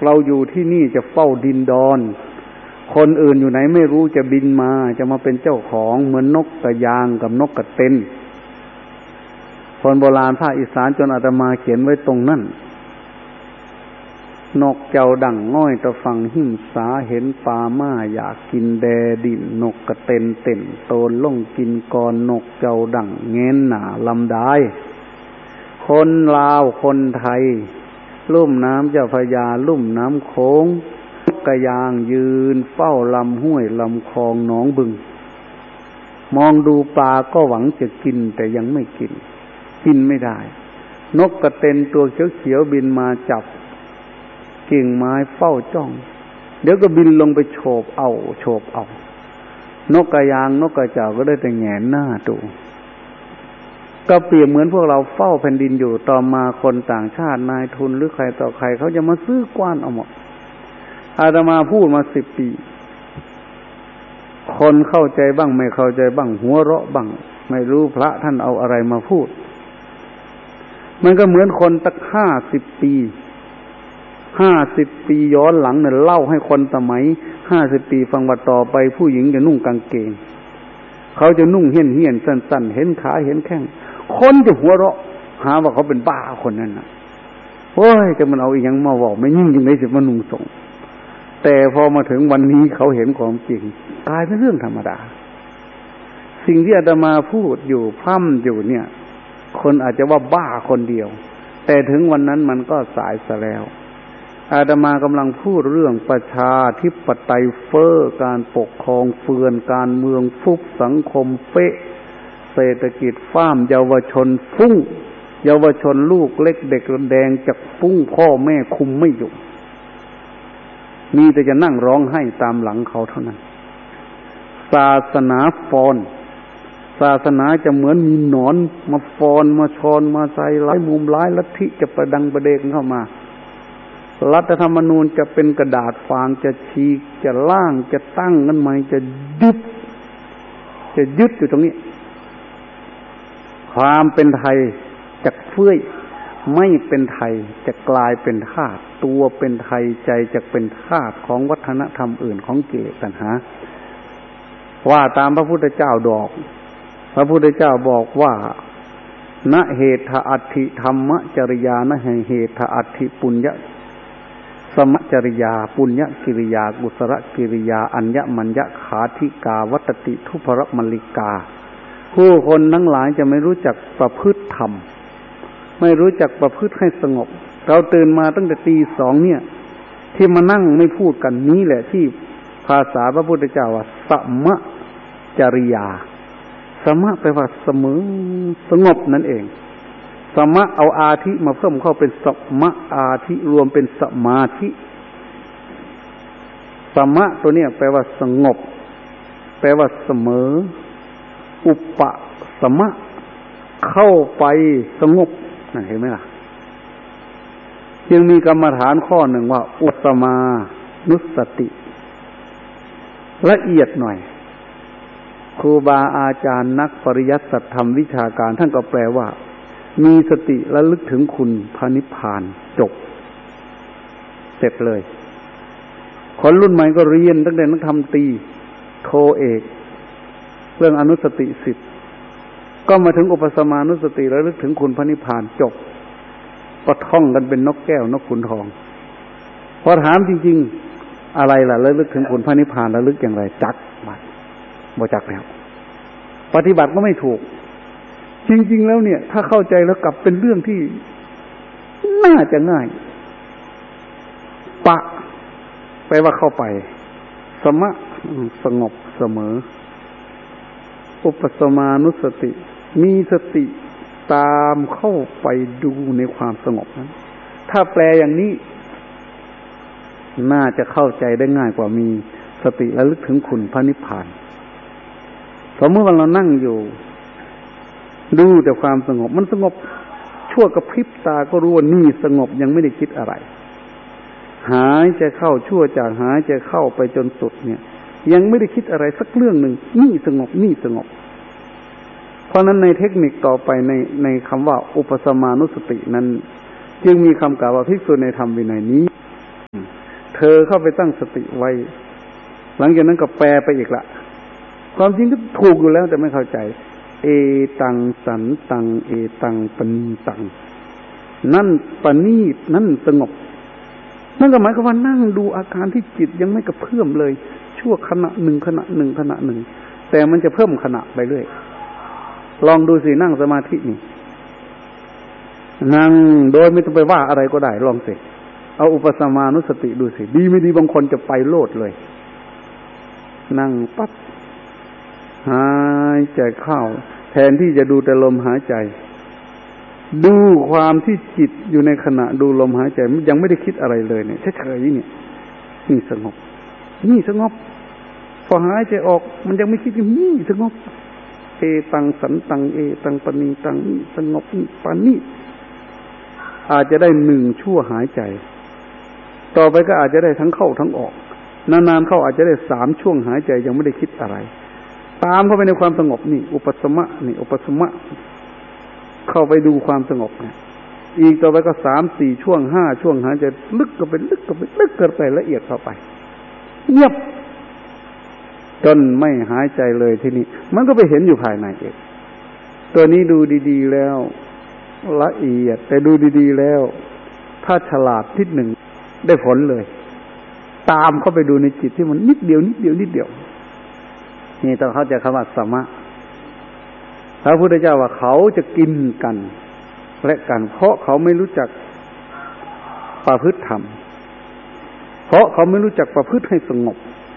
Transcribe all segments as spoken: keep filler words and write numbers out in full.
เราอยู่ที่นี่จะเฝ้าดินดอนคนอื่นอยู่ไหนไม่รู้จะบินมาจะมาเป็นเจ้าของเหมือนนกกระยางกับนกกระเต็นคนโบราณภาคอีสานจนอาตมาเขียนไว้ตรงนั้นนกเจ้าดั่งง่อยตะฟังหิ้มสาเห็นปลาม่าอยากกินแดดินนกกระเต็นเต็นโตนล่องกินกอนนกเจ้าดั่งเง้นหนาลำได้คนลาวคนไทยลุ่มน้ำเจ้าพระยาลุ่มน้ำโขงนกกระยางยืนเฝ้าลำห้วยลำคลองหนองบึงมองดูปลาก็หวังจะกินแต่ยังไม่กินกินไม่ได้นกกระเต็นตัวเขียวๆบินมาจับกิ่งไม้เฝ้าจ้องเดี๋ยวก็บินลงไปโฉบเอาโฉบเอานกกระยางนกกระเจ้าก็ได้แต่แหงนหน้าดูก็เปรียบเหมือนพวกเราเฝ้าแผ่นดินอยู่ต่อมาคนต่างชาตินายทุนหรือใครต่อใครเขาจะมาซื้อกว้านเอาหมดอาตมาพูดมาสิบปีคนเข้าใจบ้างไม่เข้าใจบ้างหัวเราะบ้างไม่รู้พระท่านเอาอะไรมาพูดมันก็เหมือนคนตั้งห้าสิบปีห้าสิบปีย้อนหลังเนี่ยเล่าให้คนสมัยห้าสิบปีฟังว่าต่อไปผู้หญิงจะนุ่งกางเกงเขาจะนุ่งเหี้ยนเหี้ยนสั้นๆเห็นขาเห็นแข้งคนจะหัวเราะหาว่าเขาเป็นบ้าคนนั้นน่ะโอ้ยจะมันเอาอีกอย่างมาบอกไม่ยิ่งยังไงสิมานุ่งทรงแต่พอมาถึงวันนี้เขาเห็นความจริงกลายเป็นเรื่องธรรมดาสิ่งที่อาตมาพูดอยู่พร่ำอยู่เนี่ยคนอาจจะว่าบ้าคนเดียวแต่ถึงวันนั้นมันก็สายซะแล้วอาตมากำลังพูดเรื่องประชาธิปไตยเฟ้อการปกครองเฟื่อนการเมืองฟุบสังคมเป๊ะเศรษฐกิจฟ้ามเยาวชนฟุ้งเยาวชนลูกเล็กเด็กแดงจักฟุ้งพ่อแม่คุมไม่อยู่มีแต่จะนั่งร้องไห้ตามหลังเขาเท่านั้นศาสนาฟอนศาสนาจะเหมือนมีหนอนมาฟอนมาชอนมาใส่หลายมุมหลายลัทธิจะประดังประเดงเข้ามารัฐธรรมนูญจะเป็นกระดาษฟางจะฉีกจะล่างจะตั้งกันใหม่จะยึดจะยึดอยู่ตรงนี้ความเป็นไทยจะเฟื้อยไม่เป็นไทยจะกลายเป็นทาสตัวเป็นไทยใจจะเป็นทาสของวัฒนธรรมอื่นของกิเลสตัณหาว่าตามพระพุทธเจ้าดอกพระพุทธเจ้าบอกว่านะเหตุอัตถิธรรมจริยานะเหตุอัตถิปุญญสมจริยาปุญญกิริยากุศลกิริยาอัญญมัญญขาธิกาวัตติทุพรมลิกาผู้คนทั้งหลายจะไม่รู้จักประพฤติธรรมไม่รู้จักประพฤติให้สงบเราตื่นมาตั้งแต่ตีสองเนี่ยที่มานั่งไม่พูดกันนี้แหละที่ภาษาพระพุทธเจ้าว่าสมจริยาสมะแปลว่าเสมอสงบนั่นเองสมะเอาอาธิมาเพิ่มเข้าเป็นสมะอาธิรวมเป็นสมาธิสมะตัวเนี้ยแปลว่าสงบแปลว่าเสมออุปสมะเข้าไปสงบนั่นเห็นไหมล่ะยังมีกรรมฐานข้อหนึ่งว่าอุปสมานุสติละเอียดหน่อยครูบาอาจารย์นักปริยัติสัจธรรมวิชาการท่านก็แปลว่ามีสติระลึกถึงคุณพระนิพพานจบเสร็จเลยคนรุ่นใหม่ก็เรียนตั้งแต่นักธรรมตรีโทเอกเรื่องอนุสติสิบก็มาถึงอุปสมานุสติระลึกถึงคุณพระนิพพานจบก็ท่องกันเป็นนกแก้วนกขุนทองพอถามจริงๆอะไรล่ะระลึกถึงคุณพระนิพพานระลึกอย่างไรจักบัดบ่จักแล้วปฏิบัติก็ไม่ถูกจริงๆแล้วเนี่ยถ้าเข้าใจแล้วกลับเป็นเรื่องที่น่าจะง่ายปะแปลว่าเข้าไปสมะสงบเสมออุปสมานุสติมีสติตามเข้าไปดูในความสงบนั้นถ้าแปลอย่างนี้น่าจะเข้าใจได้ง่ายกว่ามีสติระลึกถึงคุณพระนิพพานสมมติว่าเรานั่งอยู่ดูแต่ความสงบมันสงบชั่วกระพริบตาก็รู้ว่านี่สงบยังไม่ได้คิดอะไรหายใจเข้าชั่วจากหายใจเข้าไปจนสุดเนี่ยยังไม่ได้คิดอะไรสักเรื่องหนึ่งนี่สงบนี่สงบเพราะนั้นในเทคนิคต่อไปในในคำว่าอุปสมานุสตินั้นจึงมีคำกล่าวว่าภิกษุในธรรมวินัยนี้ธอเข้าไปตั้งสติไว้หลังจากนั้นก็แปลไปอีกละความจริงก็ถูกอยู่แล้วแต่ไม่เข้าใจเอตังสันตังเอตังปณีตังนั่นปณีตนั่นสงบนั่นก็หมายความว่านั่งดูอาการที่จิตยังไม่กระเพื่อมเลยชั่วขณะหนึ่งขณะหนึ่งขณะหนึ่งแต่มันจะเพิ่มขณะไปเรื่อยลองดูสินั่งสมาธินี่นั่งโดยไม่ต้องไปว่าอะไรก็ได้ลองสิเอาอุปสมานุสติดูสิดีไม่ดีบางคนจะไปโลดเลยนั่งปั๊บหายใจเข้าแทนที่จะดูแต่ลมหายใจดูความที่จิตอยู่ในขณะดูลมหายใจยังไม่ได้คิดอะไรเลยเนี่ยเฉยๆเนี่ยนี่สงบนี่สงบพอหายใจออกมันยังไม่คิดนี่สงบเอตังสันตังเอตังปณีตังนี่สงบนี่ปานี่อาจจะได้หนึ่งชั่วหายใจต่อไปก็อาจจะได้ทั้งเข้าทั้งออกนานๆเข้าอาจจะได้สามช่วงหายใจยังไม่ได้คิดอะไรตามเข้าไปในความสงบนี่อุปสมะนี่อุปสมะเข้าไปดูความสงบเนี่ยอีกต่อไปก็สามสี่ช่วงห้าช่วงหายใจลึกก็ไปลึกก็ไปลึกเกินไปละเอียดเข้าไปเงียบจนไม่หายใจเลยทีนี้มันก็ไปเห็นอยู่ภายในเองตัวนี้ดูดีๆแล้วละเอียดแต่ดูดีๆแล้วถ้าฉลาดนิดหนึ่งได้ผลเลยตามเข้าไปดูในจิตที่มันนิดเดียวนิดเดียวนิดเดียวนี่ต้องเข้าใจคำว่าสมะพระพุทธเจ้าว่าเขาจะกินกันและกันเพราะเขาไม่รู้จักประพฤติธรรมเพราะเขาไม่รู้จักประพฤติให้สงบ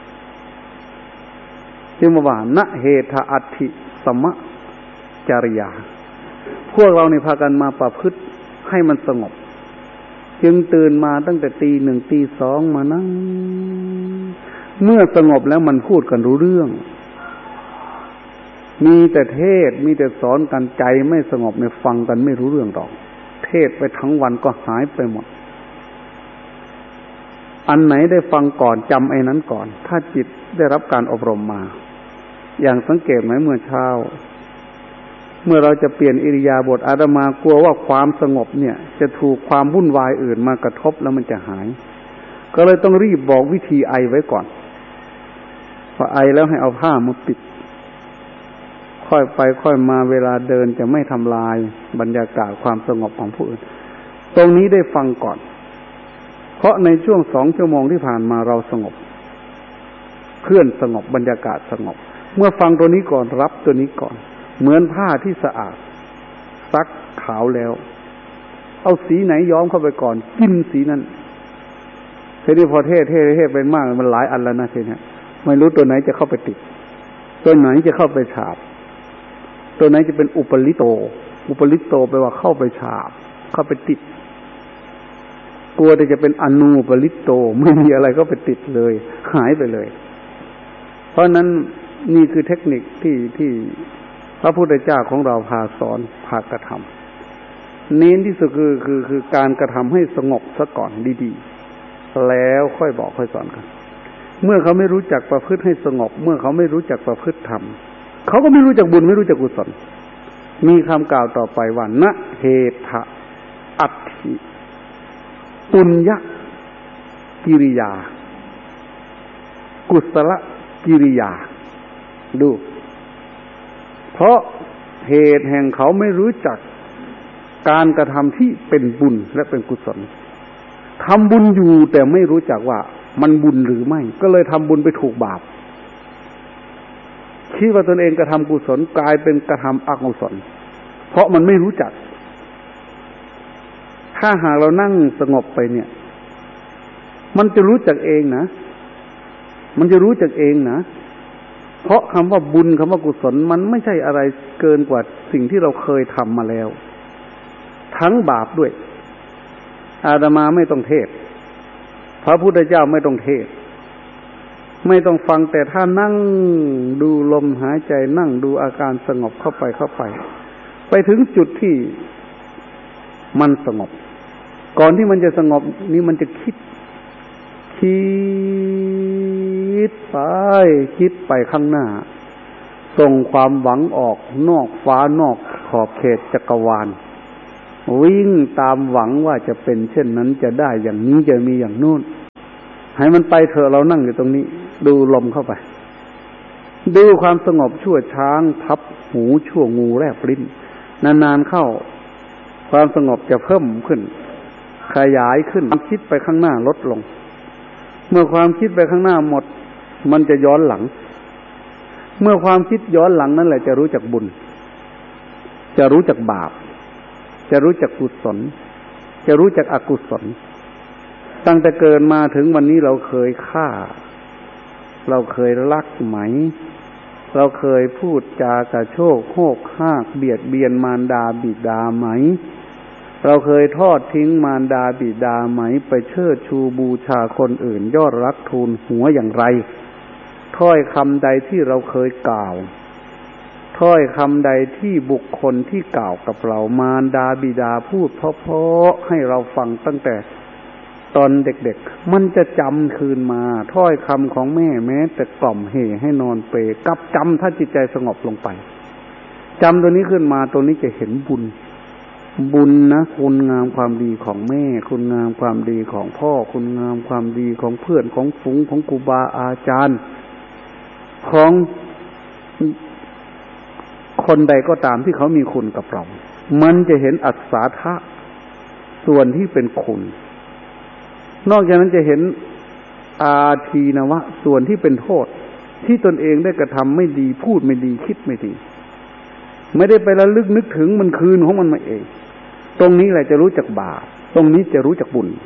จึงมาว่านะเหทะอัตถิสมะจริยาพวกเราในพากันมาประพฤติให้มันสงบจึงตื่นมาตั้งแต่ตีหนึ่งตีสองมานั่งเมื่อสงบแล้วมันพูดกันรู้เรื่องมีแต่เทศมีแต่สอนกันใจไม่สงบในฟังกันไม่รู้เรื่องหรอกเทศไปทั้งวันก็หายไปหมดอันไหนได้ฟังก่อนจำไอ้นั้นก่อนถ้าจิตได้รับการอบรมมาอย่างสังเกตไหมเมื่อเช้าเมื่อเราจะเปลี่ยนอิริยาบถอาตมากลัวว่าความสงบเนี่ยจะถูกความวุ่นวายอื่นมากระทบแล้วมันจะหายก็เลยต้องรีบบอกวิธีไอไว้ก่อนพอไอแล้วให้เอาผ้ามาปิดค่อยไปค่อยมาเวลาเดินจะไม่ทำลายบรรยากาศความสงบของผู้อื่นตรงนี้ได้ฟังก่อนเพราะในช่วงสองชั่วโมงที่ผ่านมาเราสงบเพื่อนสงบบรรยากาศสงบเมื่อฟังตัวนี้ก่อนรับตัวนี้ก่อนเหมือนผ้าที่สะอาดซักขาวแล้วเอาสีไหนย้อมเข้าไปก่อนกินสีนั้นทีนี้พอเทศเทศเทศไปมากมันหลายอันแล้วนะทีนี้ไม่รู้ตัวไหนจะเข้าไปติดตัวไหนจะเข้าไปฉาบตัวไหนจะเป็นอุปลิโตอุปลิโตแปลว่าเข้าไปฉาบเข้าไปติดกลัวแต่จะเป็นอนูปลิโตไม่มีอะไรก็ไปติดเลยหายไปเลยเพราะนั้นนี่คือเทคนิคที่ที่พระพุทธเจ้าของเราพาสอนพากระทำเน้นที่สุดคือคือคือการกระทำให้สงบซะก่อนดีๆแล้วค่อยบอกค่อยสอนกันเมื่อเขาไม่รู้จักประพฤติให้สงบเมื่อเขาไม่รู้จักประพฤติธรรมเขาก็ไม่รู้จักบุญไม่รู้จักกุศลมีคำกล่าวต่อไปว่านะเหทะอัตถิปุญญกิริยากุศลกิริยาดูเพราะเหตุแห่งเขาไม่รู้จักการกระทำที่เป็นบุญและเป็นกุศลทำบุญอยู่แต่ไม่รู้จักว่ามันบุญหรือไม่ก็เลยทำบุญไปถูกบาปคิดว่าตนเองกระทำกุศลกลายเป็นกระทำอกุศลเพราะมันไม่รู้จักถ้าหากเรานั่งสงบไปเนี่ยมันจะรู้จักเองนะมันจะรู้จักเองนะเพราะคำว่าบุญคำว่ากุศลมันไม่ใช่อะไรเกินกว่าสิ่งที่เราเคยทำมาแล้วทั้งบาปด้วยอาตมาไม่ต้องเทศพระพุทธเจ้าไม่ต้องเทศไม่ต้องฟังแต่ถ้านั่งดูลมหายใจนั่งดูอาการสงบเข้าไปเข้าไปไปถึงจุดที่มันสงบก่อนที่มันจะสงบนี่มันจะคิดคิดไปคิดไปข้างหน้าส่งความหวังออกนอกฟ้านอกขอบเขตจักรวาลวิ่งตามหวังว่าจะเป็นเช่นนั้นจะได้อย่างนี้จะมีอย่างโน้นให้มันไปเถอะเรานั่งอยู่ตรงนี้ดูลมเข้าไปดูความสงบชั่วช้างทับหูชั่วงูแลบลิ้นนานๆเข้าความสงบจะเพิ่มขึ้นขยายขึ้นความคิดไปข้างหน้าลดลงเมื่อความคิดไปข้างหน้าหมดมันจะย้อนหลังเมื่อความคิดย้อนหลังนั่นแหละจะรู้จักบุญจะรู้จักบาปจะรู้จักกุศลจะรู้จักอกุศลตั้งแต่เกิดมาถึงวันนี้เราเคยฆ่าเราเคยลักไหมเราเคยพูดจากระโชกโหกหากเบียดเบียนมารดาบิดาไหมเราเคยทอดทิ้งมารดาบิดาไหมไปเชิดชูบูชาคนอื่นยอดรักทูลหัวอย่างไรถ้อยคำใดที่เราเคยกล่าวถ้อยคำใดที่บุคคลที่กล่าวกับเรามารดาบิดาพูดเพราะๆให้เราฟังตั้งแต่ตอนเด็กๆมันจะจำคืนมาถ้อยคำของแม่แม้แต่กล่อมเหให้นอนเปรกลับจำถ้าจิตใจสงบลงไปจำตัวนี้ขึ้นมาตัวนี้จะเห็นบุญบุญนะคุณงามความดีของแม่คุณงามความดีของพ่อคุณงามความดีของเพื่อนของฝูงของครูบาอาจารย์ของคนใดก็ตามที่เขามีคุณกับเรามันจะเห็นอัศทะส่วนที่เป็นคุณนอกจากนั้นจะเห็นอาทีนวะส่วนที่เป็นโทษที่ตนเองได้กระทำไม่ดีพูดไม่ดีคิดไม่ดีไม่ได้ไประลึกนึกถึงมันคืนของมันมาเองตรงนี้แหละจะรู้จักบาปตรงนี้จะรู้จักบุญ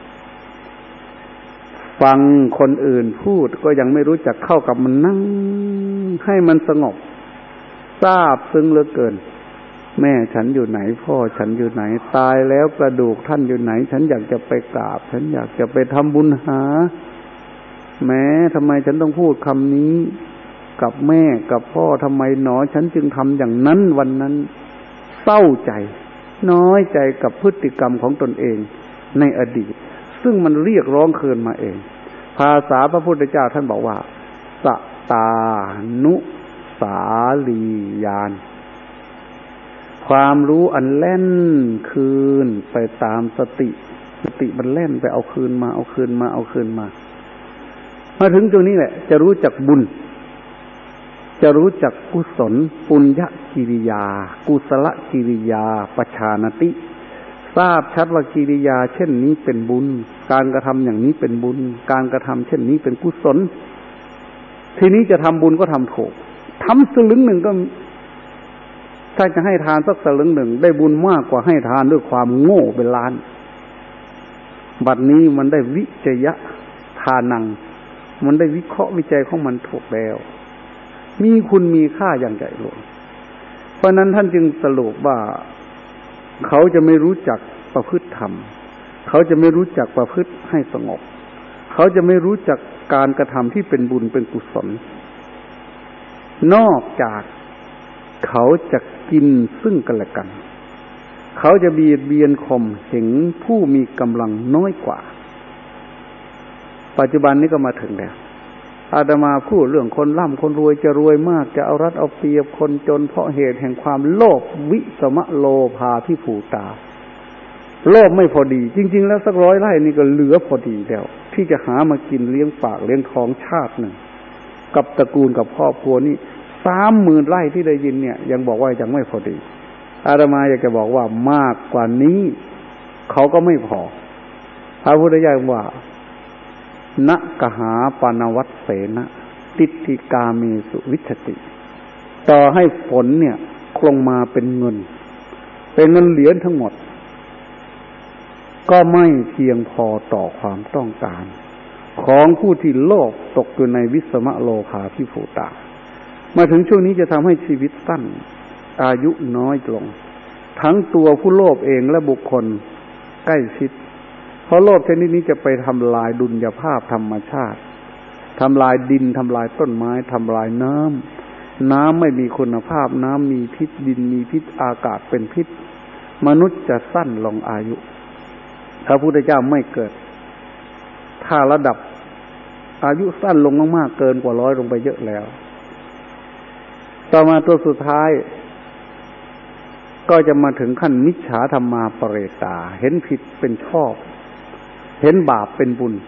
ฟังคนอื่นพูดก็ยังไม่รู้จักเข้ากับมันนั่งให้มันสงบทราบซึ้งเหลือเกินแม่ฉันอยู่ไหนพ่อฉันอยู่ไหนตายแล้วกระดูกท่านอยู่ไหนฉันอยากจะไปกราบฉันอยากจะไปทำบุญหาแม้ทำไมฉันต้องพูดคำนี้กับแม่กับพ่อทำไมหนอฉันจึงทำอย่างนั้นวันนั้นเศร้าใจน้อยใจกับพฤติกรรมของตนเองในอดีตซึ่งมันเรียกร้องคืนมาเองภาษาพระพุทธเจ้าท่านบอกว่าสตานุสาลีญาณความรู้อันแล่นคืนไปตามสติสติมันแล่นไปเอาคืนมาเอาคืนมาเอาคืนมามาถึงตรงนี้แหละจะรู้จักบุญจะรู้จักกุศลปุญญกิริยากุศลกิริยาปัจฉานติทราบชัดว่ากิริยาเช่นนี้เป็นบุญการกระทำอย่างนี้เป็นบุญการกระทำเช่นนี้เป็นกุศลทีนี้จะทำบุญก็ทำถูกทำสลึงหนึ่งก็ถ้าจะให้ทานสักสลึงหนึ่งได้บุญมากกว่าให้ทานด้วยความโง่เป็นล้านบัดนี้มันได้วิจยะทานังมันได้วิเคราะห์วิจัยของมันถูกแล้วมีคุณมีค่าอย่างใหญ่หลวงเพราะนั้นท่านจึงสรุปว่าเขาจะไม่รู้จักประพฤติธรรมเขาจะไม่รู้จักประพฤติให้สงบเขาจะไม่รู้จักการกระทำที่เป็นบุญเป็นกุศลนอกจากเขาจะกินซึ่งกันและกันเขาจะเบียดเบียนข่มเหงผู้มีกำลังน้อยกว่าปัจจุบันนี้ก็มาถึงแล้วอาตมาพูดเรื่องคนร่ำคนรวยจะรวยมากจะเอารัดเอาเปรียบคนจนเพราะเหตุแห่งความโลภวิสมะโลภาภิภูตาโลภไม่พอดีจริงๆแล้วสักร้อยไร่นี่ก็เหลือพอดีแล้วที่จะหามากินเลี้ยงปากเลี้ยงท้องชาติหนึ่งกับตระกูลกับครอบครัวนี่สามหมื่นไร่ที่ได้ยินเนี่ยยังบอกว่ายังไม่พอดีอาตมาอยากจะบอกว่ามากกว่านี้เขาก็ไม่พอพระพุทธเจ้าว่านะกหาปานวัตเสนะติติกาเมสุวิชติต่อให้ฝนเนี่ยลงมาเป็นเงินเป็นเงินเหรียญทั้งหมดก็ไม่เพียงพอต่อความต้องการของผู้ที่โลภตกอยู่ในวิสมะโลภาภิภูตามาถึงช่วงนี้จะทำให้ชีวิตสั้นอายุน้อยลงทั้งตัวผู้โลภเองและบุคคลใกล้ชิดเพราะโลภชนิดนี้จะไปทำลายดุลยภาพธรรมชาติทำลายดินทำลายต้นไม้ทำลายน้ำน้ำไม่มีคุณภาพน้ำมีพิษดินมีพิษอากาศเป็นพิษมนุษย์จะสั้นลงอายุพระพุทธเจ้าไม่เกิดถ้าระดับอายุสั้นลงมากๆเกินกว่าร้อยลงไปเยอะแล้วต่อมาตัวสุดท้ายก็จะมาถึงขั้นมิจฉาธรรมาปเรตาเห็นผิดเป็นชอบเห็นบาปเป็นบุญ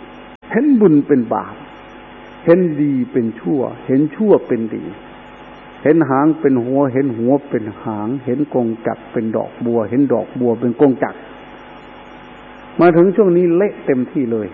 เห็นบุญเป็นบาปเห็นดีเป็นชั่วเห็นชั่วเป็นดีเห็นหางเป็นหัวเห็นหัวเป็นหางเห็นกงจักรเป็นดอกบัวเห็นดอกบัวเป็นกงจักรมาถึงช่วงนี้เละเต็มที่เลย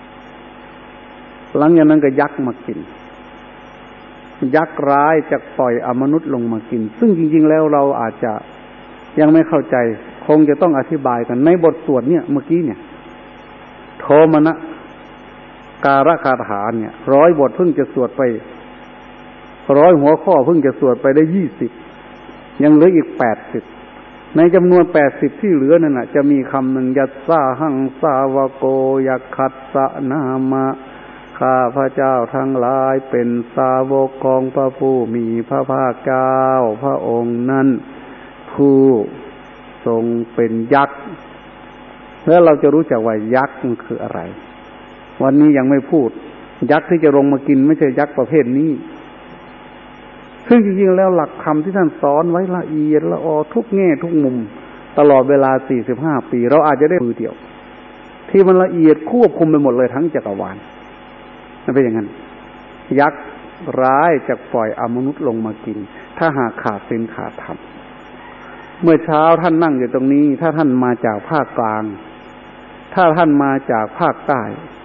หลังจากนั้นก็ยักษ์มากินยักษ์ร้ายจะปล่อยอมนุษย์ลงมากินซึ่งจริงๆแล้วเราอาจจะยังไม่เข้าใจคงจะต้องอธิบายกันในบทสวดเนี่ยเมื่อกี้เนี่ยโทมนะการะคาถาเนี่ยร้อยบทเพิ่งจะสวดไปร้อยหัวข้อเพิ่งจะสวดไปได้ยี่สิบยังเหลืออีกแปดสิบในจำนวนแปดสิบที่เหลือนั่นน่ะจะมีคำหนึ่งยัสสะหังสาวโกยักขัสสะนามะข้าพระเจ้าทั้งหลายเป็นสาวกของพระผู้มีพระภาคเจ้าพระองค์นั้นผู้ทรงเป็นยักษ์แล้วเราจะรู้จักว่ายักษ์มันคืออะไรวันนี้ยังไม่พูดยักษ์ที่จะลงมากินไม่ใช่ยักษ์ประเภทนี้ซึ่งจริงๆแล้วหลักธรรมที่ท่านสอนไว้ละเอียดละออทุกแง่ทุกมุมตลอดเวลาสี่สิบห้าปีเราอาจจะได้มือเดียวที่มันละเอียดควบคุมไปหมดเลยทั้งจักรวาลมันเป็นอย่างนั้นยักษ์ร้ายจะปล่อยอมนุษย์ลงมากินถ้าหากขาดศีลขาดธรรมเมื่อเช้าท่านนั่งอยู่ตรงนี้ถ้าท่านมาจากภาคกลางถ้าท่านมาจากภาคใต้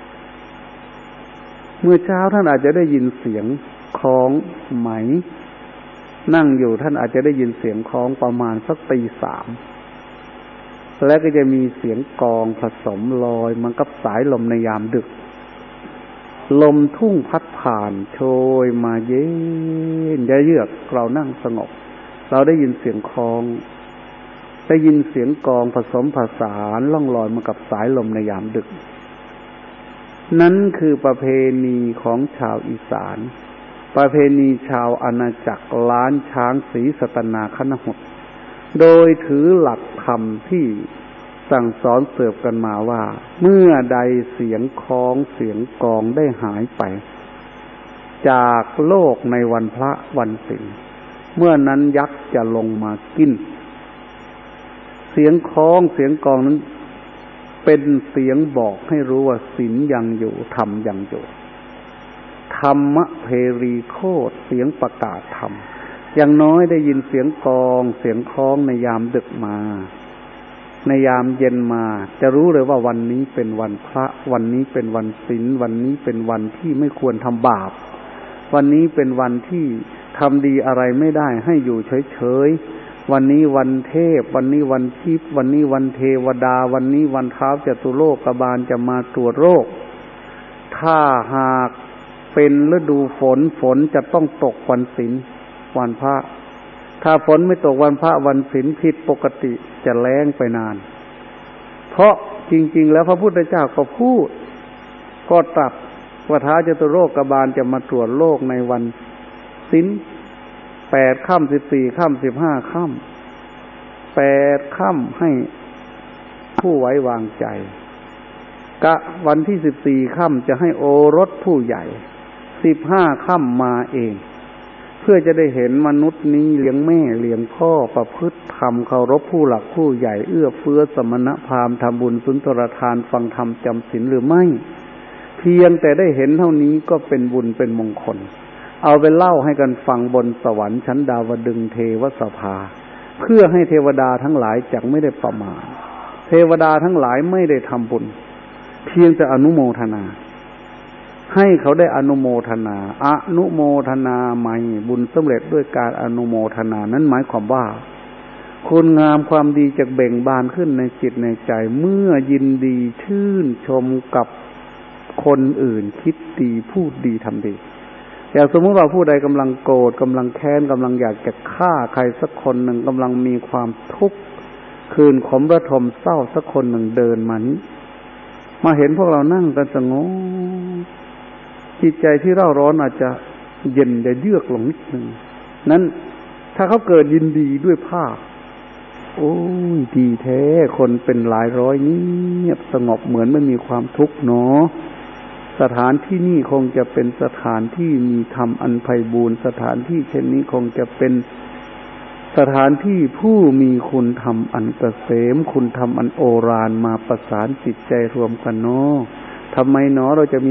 เมื่อเช้าท่านอาจจะได้ยินเสียงของไหมนั่งอยู่ท่านอาจจะได้ยินเสียงคล้องประมาณสักตีสามแล้วก็จะมีเสียงกลองผสมลอยมันกับสายลมในยามดึกลมทุ่งพัดผ่านโชยมาเย็นเยือกเรานั่งสงบเราได้ยินเสียงคล้องได้ยินเสียงกลองผสมผสานล่องลอยมากับสายลมในยามดึกนั้นคือประเพณีของชาวอีสานประเพณีชาวอาณาจักรล้านช้างศรีสัตนาคณหฏโดยถือหลักธรรมที่สั่งสอนเสิร์ฟกันมาว่าเมื่อใดเสียงคล้องเสียงกลองได้หายไปจากโลกในวันพระวันศีลเมื่อนั้นยักษ์จะลงมากินเสียงคล้องเสียงกลองนั้นเป็นเสียงบอกให้รู้ว่าศีลยังอยู่ธรรมยังอยู่ธรรมะเพรีโคตรเสียงประกาศธรรมอย่างน้อยได้ยินเสียงกลองเสียงคล้องในยามดึกมาในยามเย็นมาจะรู้เลยว่าวันนี้เป็นวันพระวันนี้เป็นวันศีลวันนี้เป็นวันที่ไม่ควรทำบาปวันนี้เป็นวันที่ทำดีอะไรไม่ได้ให้อยู่เฉยๆวันนี้วันเทพวันนี้วันทิพย์วันนี้วันเทวดาวันนี้วันท้าวจตุโลกบาลจะมาตรวจโรคถ้าหากเป็นฤดูฝนฝนจะต้องตกวันศีลวันพระถ้าฝนไม่ตกวันพระวันศีลผิดปกติจะแล้งไปนานเพราะจริงๆแล้วพระพุทธเจ้าก็พูดก็ตรัสว่าท้าวจตุโลกบาลจะมาตรวจโรคในวันศีลแปดค่ำสิบสี่ค่ำสิบห้าค่ำแปดค่ำให้ผู้ไว้วางใจกะวันที่สิบสี่ค่ำจะให้โอรสผู้ใหญ่สิบห้าค่ำมาเองเพื่อจะได้เห็นมนุษย์นี้เลี้ยงแม่เลี้ยงพ่อประพฤติธรรมเคารพผู้หลักผู้ใหญ่เอื้อเฟื้อสมณพราหมณ์ทำบุญสุนทรทานฟังธรรมจำศีลหรือไม่เพียงแต่ได้เห็นเท่านี้ก็เป็นบุญเป็นมงคลเอาไปเล่าให้กันฟังบนสวรรค์ชั้นดาวดึงส์เทวสภาเพื่อให้เทวดาทั้งหลายจักไม่ได้ประมาทเทวดาทั้งหลายไม่ได้ทำบุญเพียงแต่อนุโมทนาให้เขาได้อนุโมทนาอนุโมทนาใหม่บุญสำเร็จด้วยการอนุโมทนานั้นหมายความว่าคุณงามความดีจะเบ่งบานขึ้นในจิตในใจเมื่อยินดีชื่นชมกับคนอื่นคิดดีพูดดีทำดีอย่างสมมติว่าผู้ใดกำลังโกรธกำลังแค้นกำลังอยากจะฆ่าใครสักคนหนึ่งกำลังมีความทุกข์คืนขมระทมเศร้าสักคนหนึ่งเดินมานี้มาเห็นพวกเรานั่งกันสงบจิตใจที่เร่าร้อนอาจจะเย็นจะเยือกลงนิดนึงนั้นถ้าเขาเกิดยินดีด้วยภาพโอ้ยดีแท้คนเป็นหลายร้อยเงียบสงบเหมือนไม่มีความทุกข์เนาะสถานที่นี่คงจะเป็นสถานที่มีธรรมอันไพบูลย์สถานที่เช่นนี้คงจะเป็นสถานที่ผู้มีคุณธรรมอันเกษมคุณธรรมอันโอฬารมาประสานจิตใจรวมกันเนาะทำไมเนาะเราจะมี